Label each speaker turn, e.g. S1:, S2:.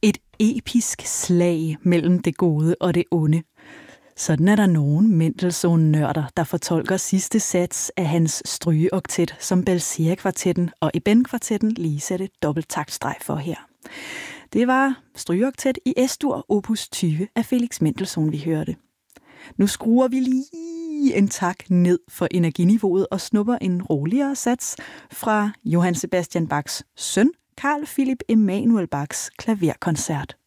S1: Et episk slag mellem det gode og det onde. Sådan er der nogen Mendelssohn-nørder, der fortolker sidste sats af hans strygeoktet, som Belsier-kvartetten og Eben-kvartetten lige sætte dobbelttaktstreg for her. Det var strygeoktet i S-dur opus 20 af Felix Mendelssohn, vi hørte. Nu skruer vi lige en tak ned for energiniveauet og snupper en roligere sats fra Johann Sebastian Bachs søn, Carl Philipp Emanuel Bachs klaverkoncert.